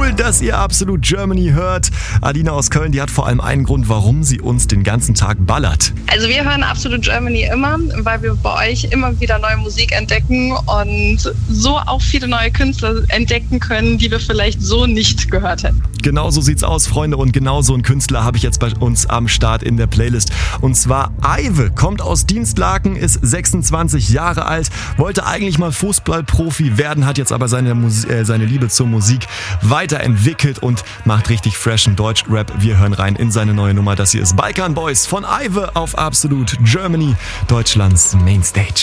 Cool, dass ihr Absolut Germany hört. Alina aus Köln, die hat vor allem einen Grund, warum sie uns den ganzen Tag ballert. Also wir hören Absolut Germany immer, weil wir bei euch immer wieder neue Musik entdecken und so auch viele neue Künstler entdecken können, die wir vielleicht so nicht gehört hätten. Genau so sieht's aus, Freunde, und genau so einen Künstler habe ich jetzt bei uns am Start in der Playlist. Und zwar Aive, kommt aus Dienstlaken, ist 26 Jahre alt, wollte eigentlich mal Fußballprofi werden, hat jetzt aber seine Liebe zur Musik weiterentwickelt und macht richtig freshen Deutschrap. Wir hören rein in seine neue Nummer. Das hier ist Balkan Boys von Aive auf Absolut Germany, Deutschlands Mainstage.